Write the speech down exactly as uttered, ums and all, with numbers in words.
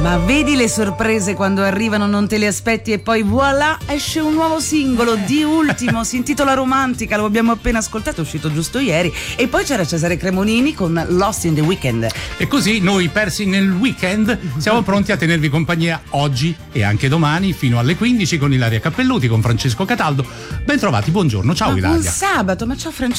Ma vedi le sorprese quando arrivano, non te le aspetti e poi voilà, esce un nuovo singolo di Ultimo, si intitola Romantica, lo abbiamo appena ascoltato, è uscito giusto ieri. E poi c'era Cesare Cremonini con Lost in the Weekend. E così noi, persi nel weekend, siamo pronti a tenervi compagnia oggi e anche domani fino alle quindici con Ilaria Cappelluti, con Francesco Cataldo. Ben trovati, buongiorno, ciao ma Ilaria. Buon sabato, ma ciao Francesco.